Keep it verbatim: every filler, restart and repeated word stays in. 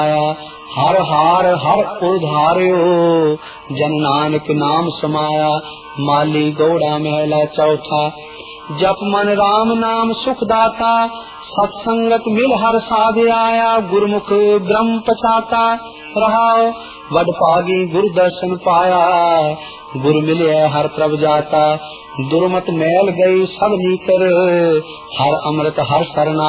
हर हार हर उधार्यो जन नानक नाम समाया। माली गौड़ा महला चौथा। जप मन राम नाम सुख दाता सत्संगत मिल हर साध आया। गुरमुख ब्रह्म पचाता रहाओ वड पागी गुरु दर्शन पाया। गुरु मिले हर प्रभ जाता दुर्मत मैल गई सब नीकर। हर अमृत हर सरना